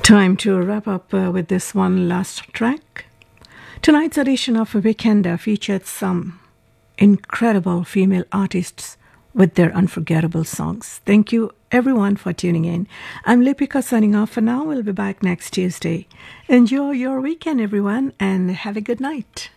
Time to wrap up with this one last track. Tonight's edition of Weekender featured some incredible female artists with their unforgettable songs. Thank you everyone for tuning in. I'm Lipika signing off for now. We'll be back next Tuesday. Enjoy your weekend, everyone, and have a good night.